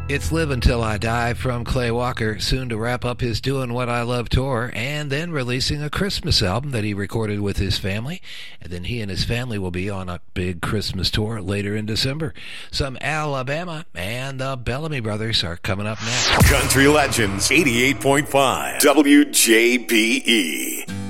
It's Live Until I Die from Clay Walker, soon to wrap up his Doing What I Love tour, and then releasing a Christmas album that he recorded with his family. And then he and his family will be on a big Christmas tour later in December. Some Alabama and the Bellamy Brothers are coming up next. Country Legends 88.5 WJBE.